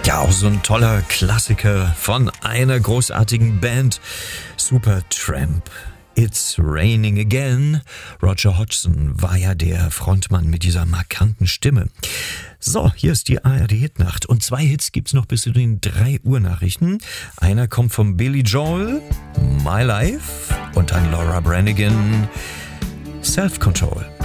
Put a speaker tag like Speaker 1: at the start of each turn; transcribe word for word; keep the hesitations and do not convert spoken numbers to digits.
Speaker 1: Ja, auch so ein toller Klassiker von einer großartigen Band, Supertramp. It's Raining Again. Roger Hodgson war ja der Frontmann mit dieser markanten Stimme. So, hier ist die A R D-Hitnacht. Und zwei Hits gibt's noch bis zu den drei Uhr Nachrichten. Einer kommt von Billy Joel, My Life, und dann Laura Branigan, Self Control.